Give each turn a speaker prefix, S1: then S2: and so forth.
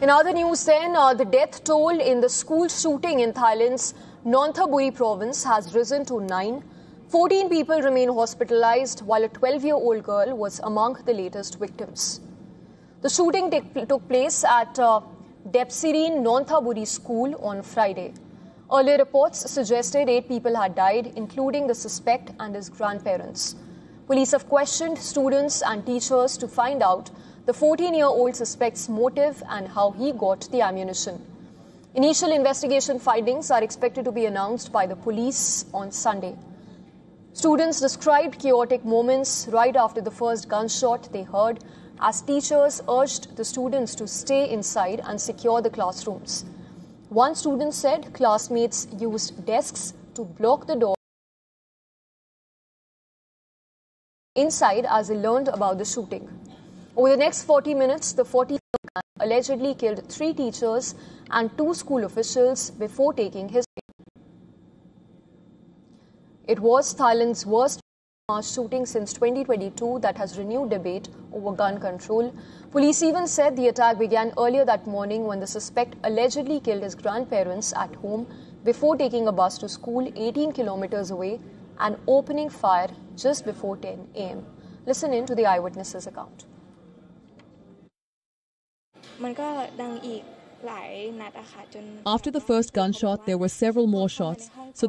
S1: In other news then, the death toll in the school shooting in Thailand's Nonthaburi province has risen to 9. 14 people remain hospitalized, while a 12-year-old girl was among the latest victims. The shooting took place at Depsirin Nonthaburi school on Friday. Earlier reports suggested 8 people had died, including the suspect and his grandparents. Police have questioned students and teachers to find out the 14-year-old suspect's motive and how he got the ammunition. Initial investigation findings are expected to be announced by the police on Sunday. Students described chaotic moments right after the first gunshot they heard as teachers urged the students to stay inside and secure the classrooms. One student said classmates used desks to block the door inside as they learned about the shooting. Over the next 40 minutes, the 40-year-old man allegedly killed 3 teachers and 2 school officials before taking his life. It was Thailand's worst mass shooting since 2022 that has renewed debate over gun control. Police even said the attack began earlier that morning when the suspect allegedly killed his grandparents at home before taking a bus to school 18 kilometers away and opening fire just before 10 a.m. Listen in to the eyewitness's account.
S2: After the first gunshot, there were several more shots. So